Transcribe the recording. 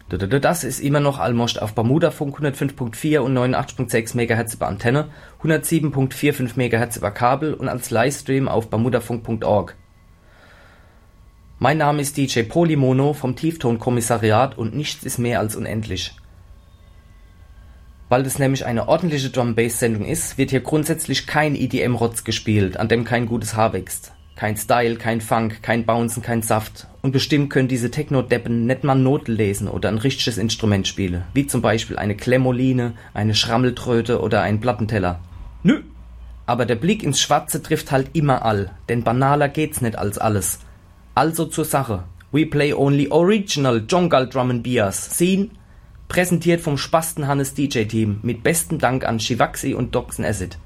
Das ist immer noch Almost auf Bermudafunk 105.4 und 89.6 MHz über Antenne, 107.45 MHz über Kabel und als Livestream auf bermudafunk.org. Mein Name ist DJ Polymono vom Tieftonkommissariat und nichts ist mehr als unendlich. Weil das nämlich eine ordentliche Drum-Bass-Sendung ist, wird hier grundsätzlich kein EDM-Rotz gespielt, an dem kein gutes Haar wächst. Kein Style, kein Funk, kein Bouncen, kein Saft. Und bestimmt können diese Techno-Deppen nicht mal Noten lesen oder ein richtiges Instrument spielen, wie zum Beispiel eine Klemmoline, eine Schrammeltröte oder ein Plattenteller. Nö! Aber der Blick ins Schwarze trifft halt immer all, denn banaler geht's nicht als alles. Also zur Sache. We play only original Jungle Drum and Beers. Scene, präsentiert vom Spasten Hannes DJ Team mit bestem Dank an Shivaxi und Doxen Acid.